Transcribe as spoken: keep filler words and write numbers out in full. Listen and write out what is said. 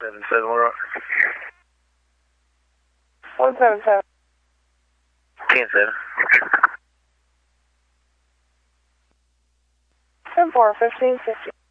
seven seven, what up? one seven seven. ten seven. ten four, fifteen fifty.